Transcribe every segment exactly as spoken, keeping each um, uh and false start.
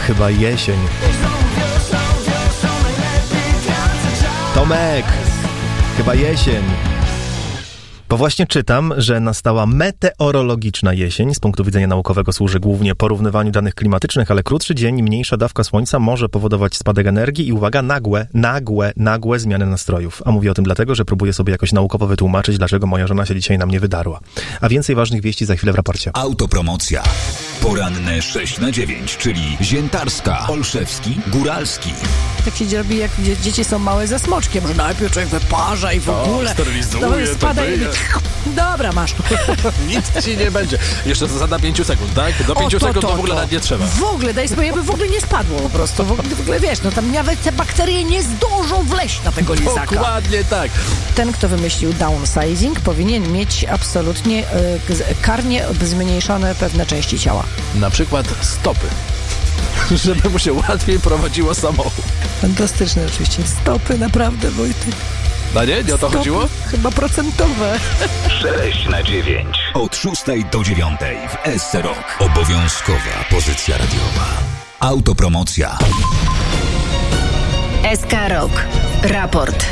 Chyba jesień. Tomek, chyba jesień. Bo właśnie czytam, że nastała meteorologiczna jesień. Z punktu widzenia naukowego służy głównie porównywaniu danych klimatycznych, ale krótszy dzień i mniejsza dawka słońca może powodować spadek energii i uwaga, nagłe, nagłe, nagłe zmiany nastrojów. A mówię o tym dlatego, że próbuję sobie jakoś naukowo wytłumaczyć, dlaczego moja żona się dzisiaj na mnie wydarła. A więcej ważnych wieści za chwilę w raporcie. Autopromocja. Poranne sześć na dziewięć, czyli Ziętarska, Olszewski, Góralski. Tak się robi, jak dzie- dzieci są małe ze smoczkiem, że najpierw człowiek wyparza i w ogóle... sterylizuje, spada i... Dobra, masz. Nic ci nie będzie. Jeszcze zasada pięciu sekund, tak? Do pięciu sekund to w ogóle nawet nie trzeba. W ogóle, daj sobie, żeby w ogóle nie spadło po prostu. W ogóle, w ogóle wiesz, no tam nawet te bakterie nie zdążą wleść na tego lizaka. Dokładnie tak. Ten, kto wymyślił downsizing, powinien mieć absolutnie y, karnie zmniejszone pewne części ciała. Na przykład stopy. Żeby mu się łatwiej prowadziło samochód. Fantastyczne oczywiście. Stopy, naprawdę, Wojtek. No nie? Nie o to Stopy, chodziło? chyba procentowe. sześć na dziewięć. Od szóstej do dziewiątej w S C Rock. Obowiązkowa pozycja radiowa. Autopromocja. S K Rock. Raport.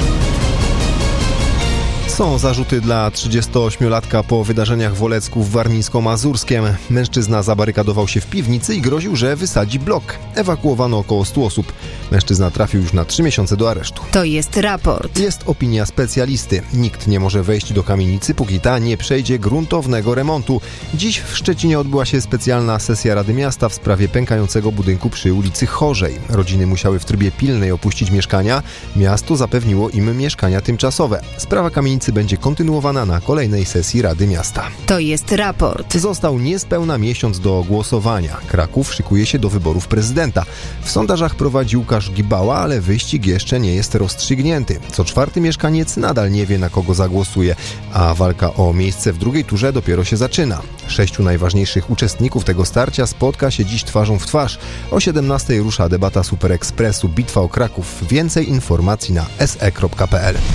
Są zarzuty dla trzydziestoośmiolatka po wydarzeniach w Olecku w Warmińsko-Mazurskiem. Mężczyzna zabarykadował się w piwnicy i groził, że wysadzi blok. Ewakuowano około stu osób. Mężczyzna trafił już na trzy miesiące do aresztu. To jest raport. Jest opinia specjalisty. Nikt nie może wejść do kamienicy, póki ta nie przejdzie gruntownego remontu. Dziś w Szczecinie odbyła się specjalna sesja Rady Miasta w sprawie pękającego budynku przy ulicy Chorzej. Rodziny musiały w trybie pilnej opuścić mieszkania. Miasto zapewniło im mieszkania tymczasowe. Sprawa kamienicy będzie kontynuowana na kolejnej sesji Rady Miasta. To jest raport. Został niespełna miesiąc do głosowania. Kraków szykuje się do wyborów prezydenta. W sondażach prowadzi Łukasz Gibała, ale wyścig jeszcze nie jest rozstrzygnięty. Co czwarty mieszkaniec nadal nie wie, na kogo zagłosuje, a walka o miejsce w drugiej turze dopiero się zaczyna. Sześciu najważniejszych uczestników tego starcia spotka się dziś twarzą w twarz. O siedemnastej rusza debata Super Expressu Bitwa o Kraków. Więcej informacji na s e kropka p l.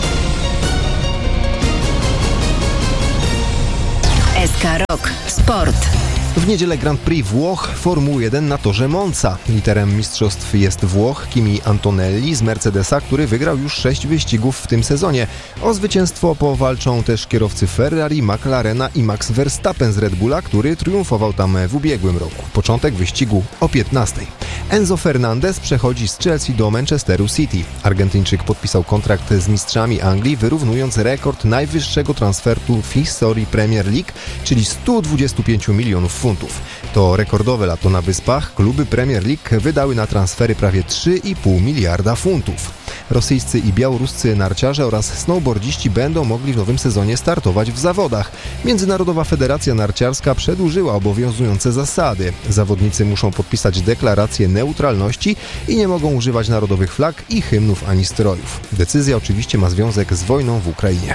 S K Rock. Sport. W niedzielę Grand Prix Włoch, Formuły jeden na torze Monza. Liderem mistrzostw jest Włoch Kimi Antonelli z Mercedesa, który wygrał już sześć wyścigów w tym sezonie. O zwycięstwo powalczą też kierowcy Ferrari, McLarena i Max Verstappen z Red Bulla, który triumfował tam w ubiegłym roku. Początek wyścigu o piętnastej. Enzo Fernandez przechodzi z Chelsea do Manchesteru City. Argentyńczyk podpisał kontrakt z mistrzami Anglii, wyrównując rekord najwyższego transferu w historii Premier League, czyli sto dwadzieścia pięć milionów funtów. To rekordowe lato na Wyspach. Kluby Premier League wydały na transfery prawie trzy i pół miliarda funtów. Rosyjscy i białoruscy narciarze oraz snowboardziści będą mogli w nowym sezonie startować w zawodach. Międzynarodowa Federacja Narciarska przedłużyła obowiązujące zasady. Zawodnicy muszą podpisać deklarację neutralności i nie mogą używać narodowych flag i hymnów ani strojów. Decyzja oczywiście ma związek z wojną w Ukrainie.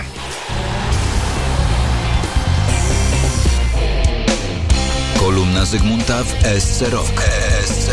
Kolumna Zygmunta w S C Rock.